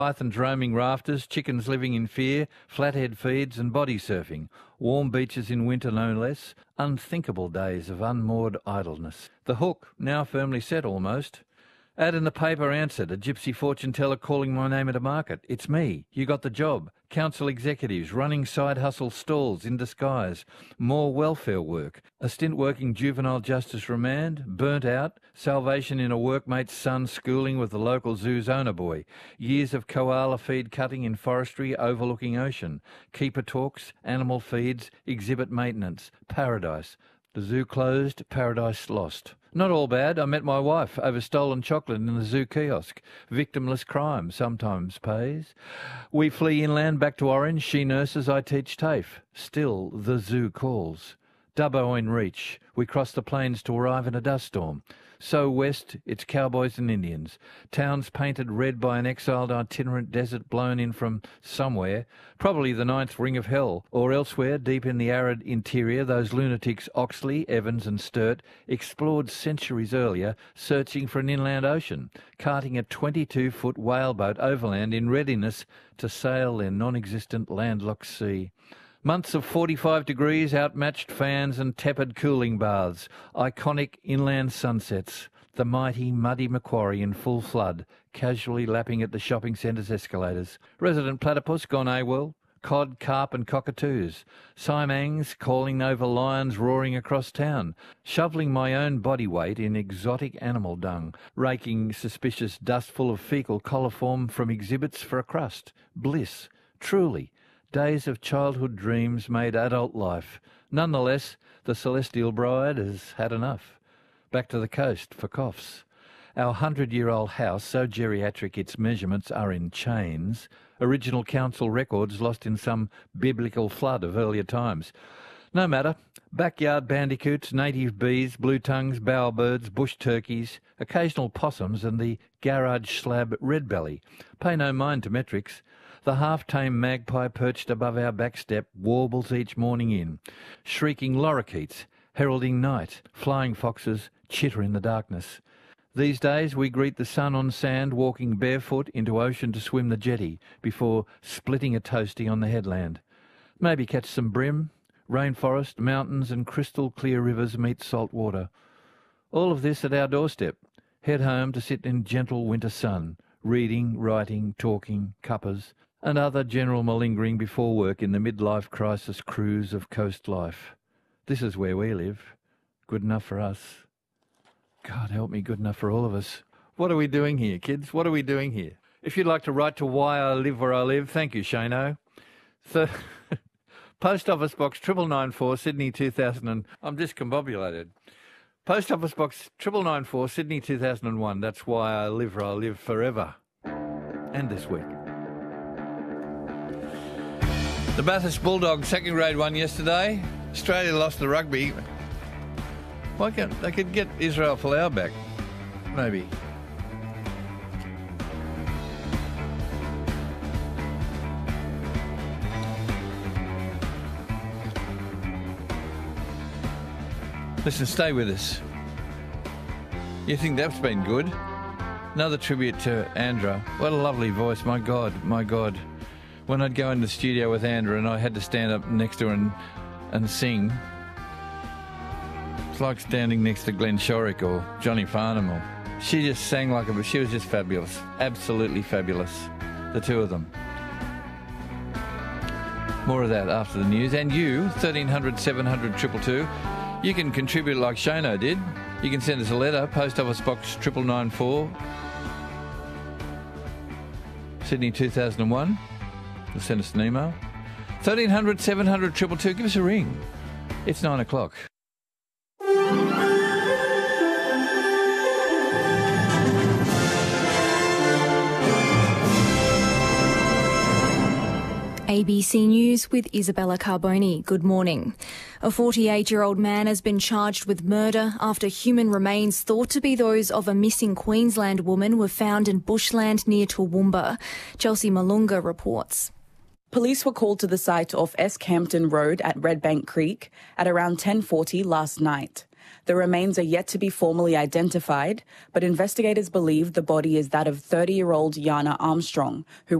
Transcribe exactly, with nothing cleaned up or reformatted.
Pythons roaming rafters, chickens living in fear, flathead feeds and body surfing. Warm beaches in winter no less. Unthinkable days of unmoored idleness. The hook, now firmly set almost. Ad in the paper answered, a gypsy fortune teller calling my name at a market. It's me. You got the job. Council executives, running side hustle stalls in disguise. More welfare work. A stint working juvenile justice remand. Burnt out. Salvation in a workmate's son schooling with the local zoo's owner boy. Years of koala feed cutting in forestry overlooking ocean. Keeper talks, animal feeds, exhibit maintenance. Paradise. The zoo closed, paradise lost. Not all bad. I met my wife over stolen chocolate in the zoo kiosk. Victimless crime sometimes pays. We flee inland back to Orange. She nurses, I teach TAFE. Still, the zoo calls. Dubbo in reach. We cross the plains to arrive in a dust storm. So west, it's cowboys and Indians. Towns painted red by an exiled itinerant desert blown in from somewhere, probably the ninth ring of hell, or elsewhere deep in the arid interior, those lunatics Oxley, Evans and Sturt explored centuries earlier, searching for an inland ocean, carting a twenty-two foot whaleboat overland in readiness to sail their non-existent landlocked sea. Months of forty-five degrees, outmatched fans and tepid cooling baths, iconic inland sunsets, the mighty muddy Macquarie in full flood, casually lapping at the shopping centre's escalators, resident platypus gone AWOL, cod, carp and cockatoos, simangs calling over lions roaring across town, shoveling my own body weight in exotic animal dung, raking suspicious dust full of faecal coliform from exhibits for a crust. Bliss, truly. Days of childhood dreams made adult life. Nonetheless, the celestial bride has had enough. Back to the coast for coughs. Our hundred-year-old house, so geriatric its measurements are in chains, original council records lost in some biblical flood of earlier times. No matter. Backyard bandicoots, native bees, blue tongues, bowerbirds, bush turkeys, occasional possums and the garage slab redbelly. Pay no mind to metrics. The half-tame magpie perched above our back step warbles each morning in. Shrieking lorikeets, heralding night, flying foxes chitter in the darkness. These days we greet the sun on sand, walking barefoot into ocean to swim the jetty before splitting a toastie on the headland. Maybe catch some bream. Rainforest, mountains and crystal clear rivers meet salt water. All of this at our doorstep. Head home to sit in gentle winter sun, reading, writing, talking, cuppers, and other general malingering before work in the midlife crisis cruise of coast life. This is where we live. Good enough for us. God help me, good enough for all of us. What are we doing here, kids? What are we doing here? If you'd like to write to Why I Live Where I Live, thank you, Shano. So, Post Office Box triple nine four, Sydney two thousand and I'm discombobulated. Post Office Box triple nine four, Sydney two thousand one. That's Why I Live Where I Live forever. And this week. The Bathurst Bulldogs second grade won yesterday. Australia lost the rugby. Why can't they could get Israel Folau back? Maybe. Listen, stay with us. You think that's been good? Another tribute to Andra. What a lovely voice. My God, my God. When I'd go in the studio with Andra and I had to stand up next to her and, and sing, it's like standing next to Glenn Shorrock or Johnny Farnham. Or, she just sang like a... She was just fabulous. Absolutely fabulous. The two of them. More of that after the news. And you, thirteen hundred, seven hundred, two two two. You can contribute like Shano did. You can send us a letter, Post Office Box triple nine four, Sydney two thousand one. Or send us an email. thirteen hundred, seven hundred, two two two. Give us a ring. It's nine o'clock. A B C News with Isabella Carboni. Good morning. A forty-eight-year-old man has been charged with murder after human remains thought to be those of a missing Queensland woman were found in bushland near Toowoomba. Chelsea Malunga reports. Police were called to the site of Esk Hampton Road at Redbank Creek at around ten forty last night. The remains are yet to be formally identified, but investigators believe the body is that of thirty-year-old Yana Armstrong, who